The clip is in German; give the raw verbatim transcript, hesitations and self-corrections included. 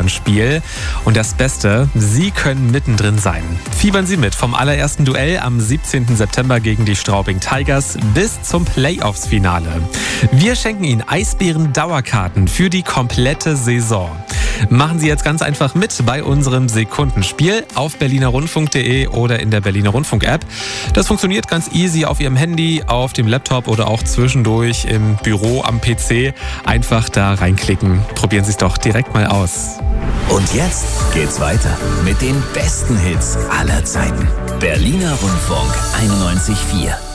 Bayern-Spiel. Und das Beste, Sie können mittendrin sein. Fiebern Sie mit vom allerersten Duell am siebzehnten September gegen die Straubing Tigers bis zum Playoffs-Finale. Wir schenken Ihnen Eisbären-Dauerkarten für die komplette Saison. Machen Sie jetzt ganz einfach mit bei unserem Sekundenspiel auf berliner rundfunk punkt de oder in der Berliner Rundfunk-App. Das funktioniert ganz easy auf Ihrem Handy, auf dem Laptop oder auch zwischendurch im Büro am P C. Einfach da reinklicken. Probieren Sie es doch direkt mal aus. Und jetzt geht's weiter mit den besten Hits aller Zeiten. Berliner Rundfunk einundneunzig Komma vier.